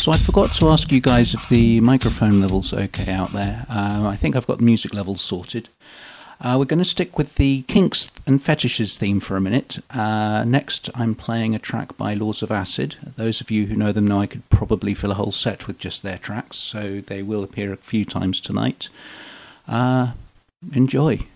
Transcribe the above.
So I forgot to ask you guys if the microphone level's okay out there. I think I've got the music levels sorted. We're going to stick with the Kinks and Fetishes theme for a minute. Next, I'm playing a track by Laws of Acid. Those of you who know them know I could probably fill a whole set with just their tracks, so they will appear a few times tonight. Enjoy.